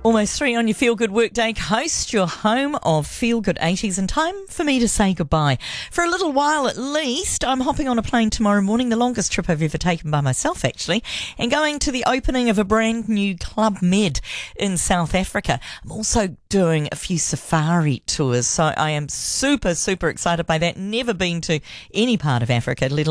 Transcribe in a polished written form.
Almost 3 on your Feel Good Workday Coast, your home of Feel Good 80s, and time for me to say goodbye. For a little while at least, I'm hopping on a plane tomorrow morning, the longest trip I've ever taken by myself actually, and going to the opening of a brand new Club Med in South Africa. I'm also doing a few safari tours, so I am super excited by that. Never been to any part of Africa, let